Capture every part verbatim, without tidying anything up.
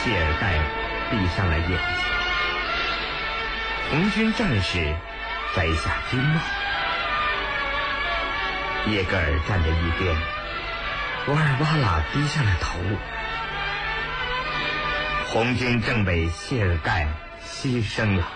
谢尔盖闭上了眼睛。红军战士摘下军帽，耶格尔站在一边，瓦尔瓦拉低下了头。红军政委谢尔盖牺牲了。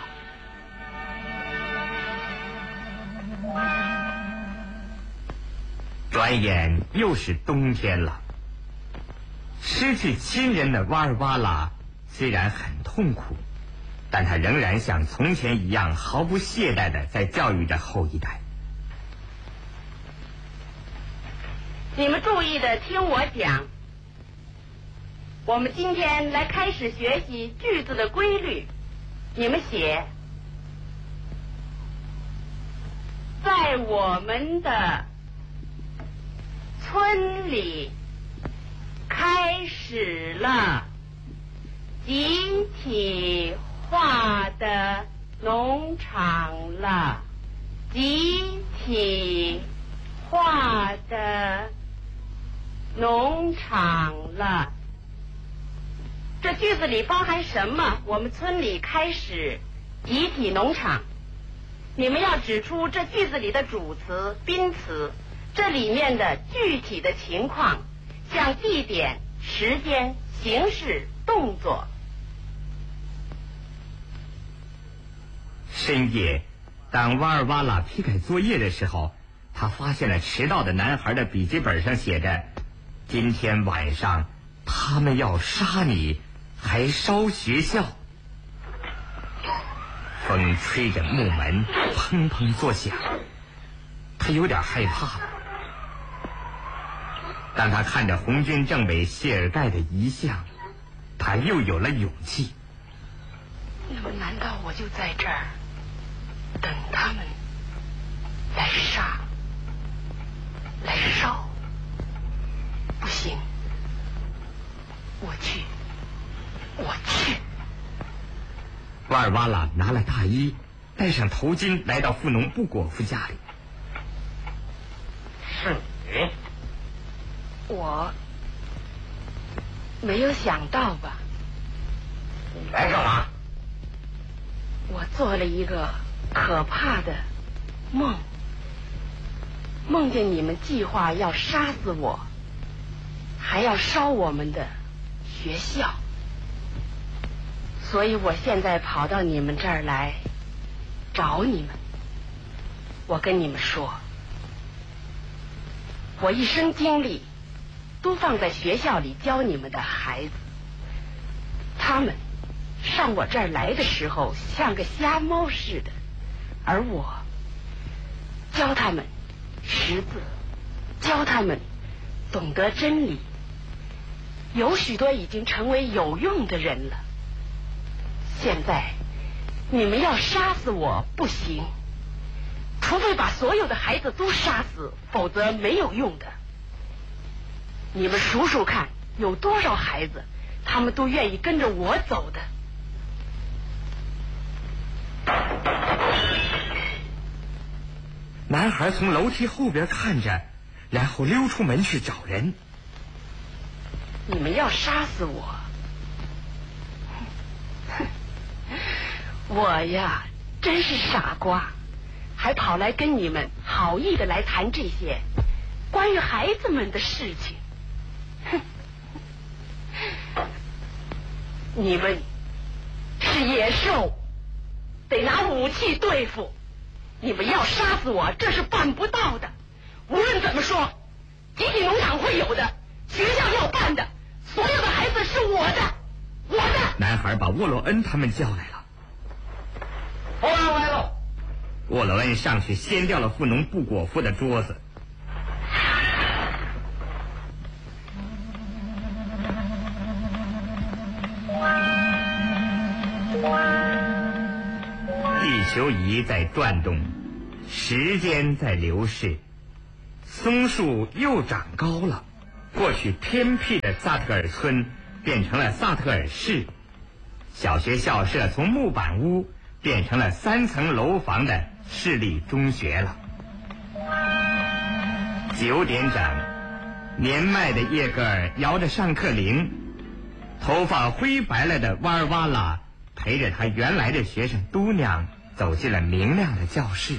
转眼又是冬天了。失去亲人的瓦尔瓦拉虽然很痛苦，但他仍然像从前一样毫不懈怠地在教育着后一代。 你们注意的听我讲，我们今天来开始学习句子的规律。你们写，在我们的村里开始了集体化的农场了，集体化的农场了。这句子里包含什么？我们村里开始集体农场。你们要指出这句子里的主词、宾词，这里面的具体的情况，像地点、时间、形式、动作。 深夜，当瓦尔瓦拉批改作业的时候，他发现了迟到的男孩的笔记本上写着：今天晚上他们要杀你，还烧学校。风吹着木门砰砰作响，他有点害怕了。当他看着红军政委谢尔盖的遗像，他又有了勇气。 那么难道我就在这儿等他们来杀来烧？不行，我去我去。 瓦尔瓦拉拿了大衣，戴上头巾，来到富农布果夫家里。 是你？ 我没有想到吧？ 你来干嘛？ 我做了一个可怕的梦，梦见你们计划要杀死我，还要烧我们的学校，所以我现在跑到你们这儿来找你们。我跟你们说，我一生精力都放在学校里教你们的孩子，他们上我这儿来的时候像个瞎猫似的，而我教他们识字，教他们懂得真理，有许多已经成为有用的人了。现在你们要杀死我不行，除非把所有的孩子都杀死，否则没有用的。你们数数看，有多少孩子他们都愿意跟着我走的。 男孩从楼梯后边看着，然后溜出门去找人。 你们要杀死我，我呀真是傻瓜，还跑来跟你们好意的来谈这些关于孩子们的事情。哼，你们是野兽，得拿武器对付。你们要杀死我，这是办不到的。无论怎么说，集体农场会有的，学校要办的，所有的孩子是我的，我的。 男孩把沃洛恩他们叫来了。 后来来了。 沃洛恩上去掀掉了富农布果夫的桌子。地球仪在转动，时间在流逝，松树又长高了。过去偏僻的萨特尔村变成了萨特尔市，小学校舍从木板屋变成了三层楼房的市立中学了。九点整，年迈的叶格尔摇着上课铃， 头发灰白了的瓦尔瓦拉陪着他原来的学生嘟娘走进了明亮的教室。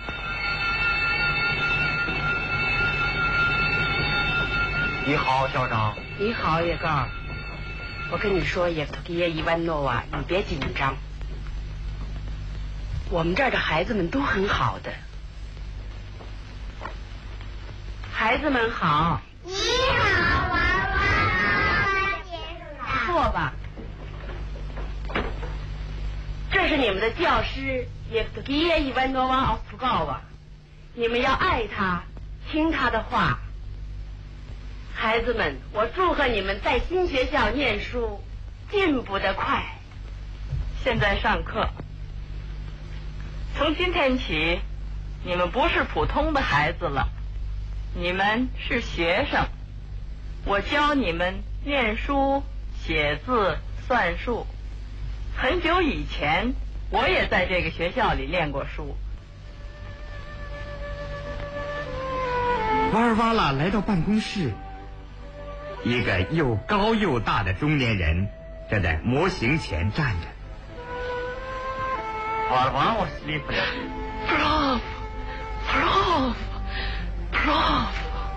你好，校长。 你好，叶高。我跟你说，叶夫吉耶伊万诺娃，你别紧张。我们这儿的孩子们都很好的。孩子们好。 你好，娃娃先生。 坐吧。这是你们的教师叶夫吉耶伊万诺娃奥斯高娃，你们要爱他，听他的话。孩子们，我祝贺你们在新学校念书进步得快。 现在上课。从今天起，你们不是普通的孩子了，你们是学生。我教你们念书、写字、算术。很久以前，我也在这个学校里练过书。 瓦尔瓦拉来到办公室，一个又高又大的中年人正在模型前站着。 瓦尔瓦，我是利弗的。 Prof, Prof, Prof。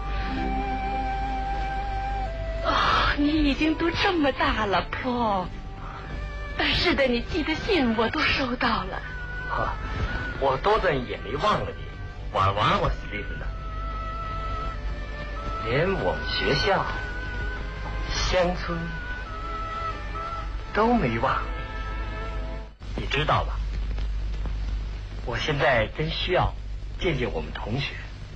啊，你已经都这么大了 ，Prof。是的，你寄的信我都收到了。 呵，我多顿也没忘了你，瓦尔瓦，我是利弗的。连我们学校、乡村都没忘，你知道吧？我现在真需要见见我们同学，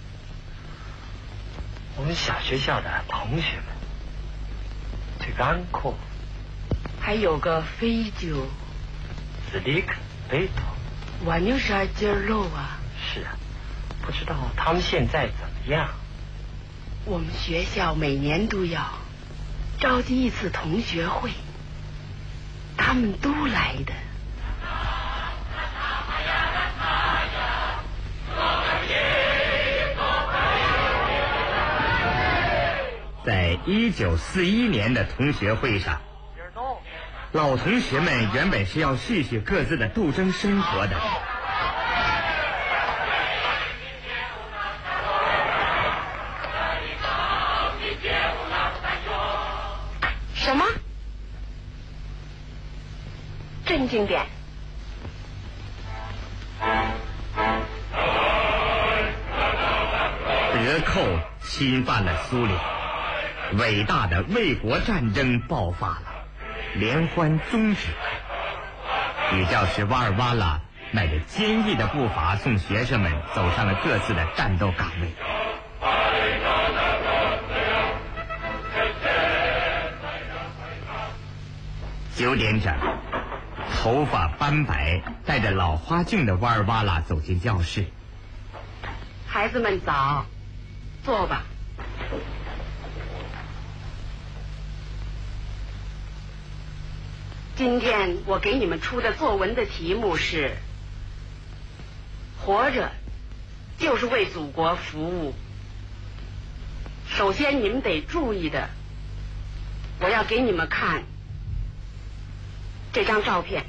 我们小学校的同学们。这个安库， 还有个非洲， 斯迪克贝托， 瓦纽什尔吉尔洛啊。 是啊，不知道他们现在怎么样。 我们学校每年都要召集一次同学会，他们都来的。 在一九四一年的同学会上，老同学们原本是要续续各自的斗争生活的。 什么？镇静点。 德寇侵犯了苏联，伟大的卫国战争爆发了，联欢终止。女教师瓦尔瓦拉迈着坚毅的步伐，送学生们走上了各自的战斗岗位。九点整，头发斑白、戴着老花镜的瓦尔瓦拉走进教室。 孩子们早，坐吧。今天我给你们出的作文的题目是活着就是为祖国服务。首先你们得注意的，我要给你们看这张照片，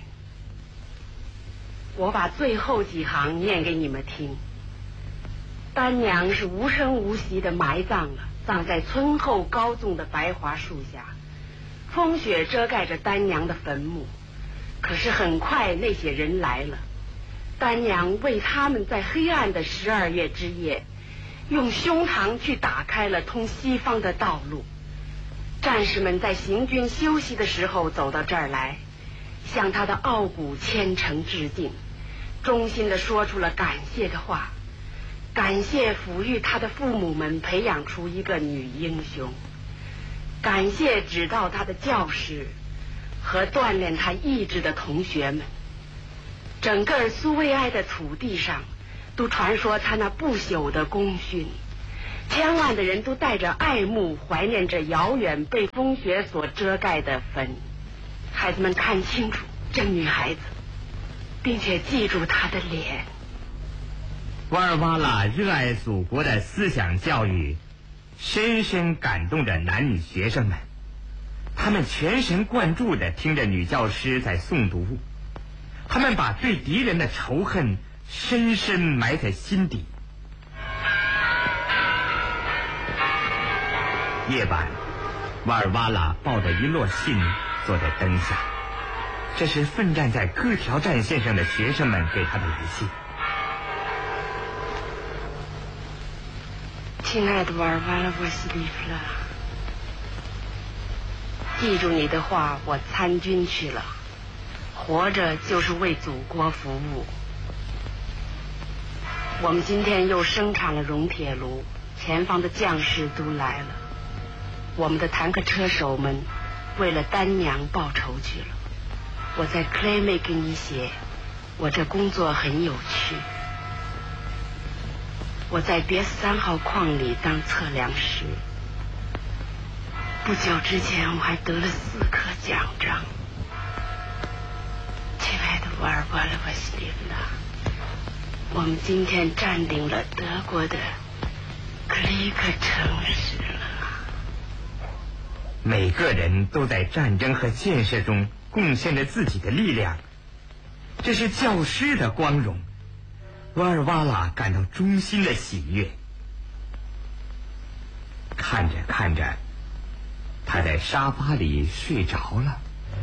我把最后几行念给你们听。丹娘是无声无息地埋葬了，葬在村后高纵的白桦树下，风雪遮盖着丹娘的坟墓。可是很快那些人来了，丹娘为他们在黑暗的十二月之夜，用胸膛去打开了通西方的道路。战士们在行军休息的时候走到这儿来，向他的傲骨虔诚致敬，衷心地说出了感谢的话，感谢抚育他的父母们培养出一个女英雄，感谢指导他的教师和锻炼他意志的同学们。整个苏维埃的土地上都传说他那不朽的功勋，千万的人都带着爱慕怀念着遥远被风雪所遮盖的坟。孩子们看清楚这女孩子，并且记住她的脸。 瓦尔瓦拉热爱祖国的思想教育深深感动着男女学生们， 他们全神贯注地听着女教师在诵读，他们把对敌人的仇恨深深埋在心底。夜晚，瓦尔瓦拉抱着一摞信坐在灯下，这是奋战在各条战线上的学生们给他的来信。 亲爱的瓦尔瓦拉沃西利夫拉，记住你的话，我参军去了，活着就是为祖国服务。我们今天又生产了熔铁炉，前方的将士都来了。我们的坦克车手们为了丹娘报仇去了。我在 Clay 给你写，我这工作很有趣。我在别斯三号矿里当测量师，不久之前我还得了四颗奖章。亲爱的瓦尔瓦拉瓦西列夫娜，我们今天占领了德国的克里克城市了。 每个人都在战争和建设中贡献着自己的力量，这是教师的光荣。瓦尔瓦拉感到衷心的喜悦。看着看着，他在沙发里睡着了。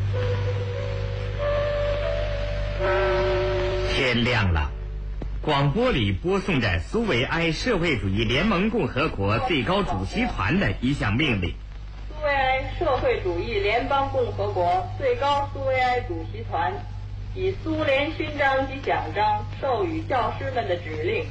天亮了，广播里播送着苏维埃社会主义联盟共和国最高主席团的一项命令。 苏维埃社会主义联邦共和国最高苏维埃主席团以苏联勋章及奖章授予教师们的指令。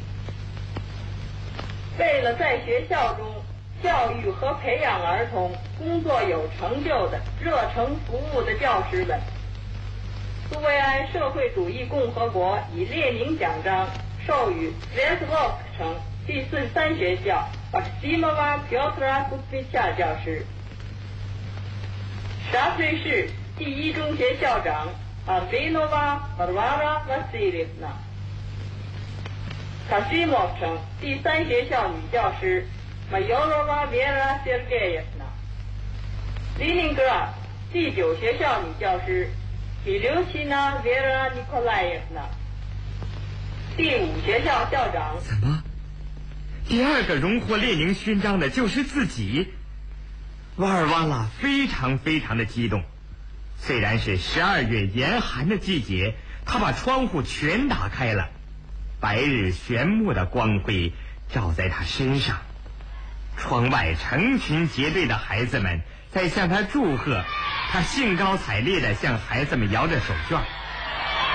为了在学校中教育和培养儿童工作有成就的热诚服务的教师们，苏维埃社会主义共和国以列宁奖章授予列斯沃克城第四十三学校马克西莫瓦·皮奥特拉古斯维恰教师，沙瑞市第一中学校长阿维诺瓦·瓦尔瓦拉·瓦西列夫娜，卡西莫夫城第三学校女教师马尤罗瓦·维拉·谢尔盖耶夫娜，利宁格拉第九学校女教师米留奇娜·维拉·尼科莱耶夫娜，第五学校校长。 怎么？第二个荣获列宁勋章的就是自己？瓦尔瓦拉非常非常的激动。虽然是十二月严寒的季节，他把窗户全打开了，白日炫目的光辉照在他身上。窗外成群结队的孩子们在向他祝贺，他兴高采烈地向孩子们摇着手绢。